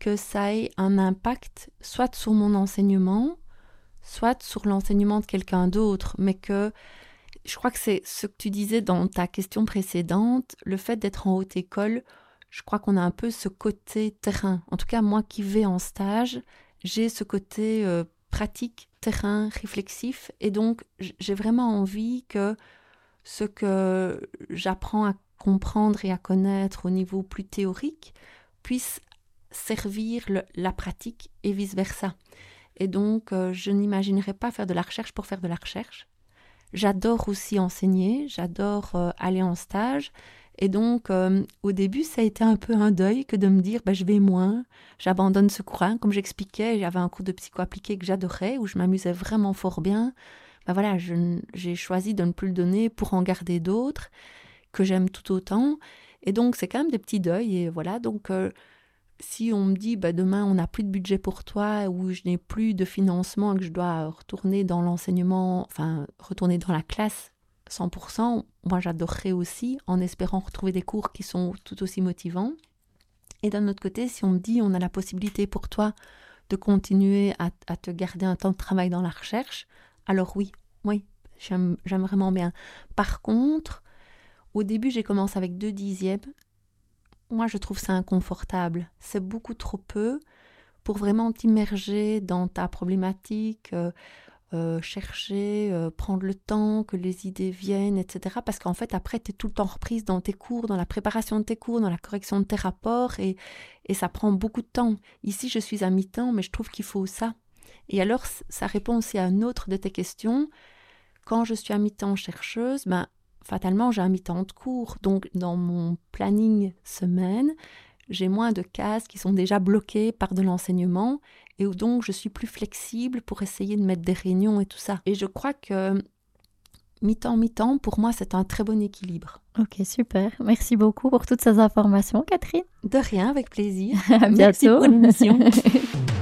que ça ait un impact soit sur mon enseignement, soit sur l'enseignement de quelqu'un d'autre, mais que je crois que c'est ce que tu disais dans ta question précédente, le fait d'être en haute école, je crois qu'on a un peu ce côté terrain. En tout cas, moi qui vais en stage, j'ai ce côté pratique, terrain, réflexif, et donc j'ai vraiment envie que ce que j'apprends à comprendre et à connaître au niveau plus théorique puisse servir la pratique et vice-versa. Et donc, je n'imaginerais pas faire de la recherche pour faire de la recherche. J'adore aussi enseigner, j'adore aller en stage. Et donc, au début, ça a été un peu un deuil que de me dire je vais moins, j'abandonne ce cours. Comme j'expliquais, j'avais un cours de psycho appliqué que j'adorais, où je m'amusais vraiment fort bien. Voilà, j'ai choisi de ne plus le donner pour en garder d'autres que j'aime tout autant. Et donc, c'est quand même des petits deuils. Et voilà, donc, si on me dit demain, on n'a plus de budget pour toi, ou je n'ai plus de financement, que je dois retourner dans l'enseignement, enfin, retourner dans la classe 100%, moi, j'adorerais aussi, en espérant retrouver des cours qui sont tout aussi motivants. Et d'un autre côté, si on me dit, on a la possibilité pour toi de continuer à te garder un temps de travail dans la recherche, alors oui, j'aime vraiment bien. Par contre, au début, j'ai commencé avec 2 dixièmes. Moi, je trouve ça inconfortable. C'est beaucoup trop peu pour vraiment t'immerger dans ta problématique, chercher, prendre le temps que les idées viennent, etc. Parce qu'en fait, après, tu es tout le temps reprise dans tes cours, dans la préparation de tes cours, dans la correction de tes rapports, et ça prend beaucoup de temps. Ici, je suis à mi-temps, mais je trouve qu'il faut ça. Et alors, ça répond aussi à une autre de tes questions. Quand je suis à mi-temps chercheuse, fatalement, j'ai un mi-temps de cours. Donc, dans mon planning semaine, j'ai moins de cases qui sont déjà bloquées par de l'enseignement et où donc je suis plus flexible pour essayer de mettre des réunions et tout ça. Et je crois que mi-temps, pour moi, c'est un très bon équilibre. Ok, super. Merci beaucoup pour toutes ces informations, Catherine. De rien, avec plaisir. À bientôt. Merci pour l'émission.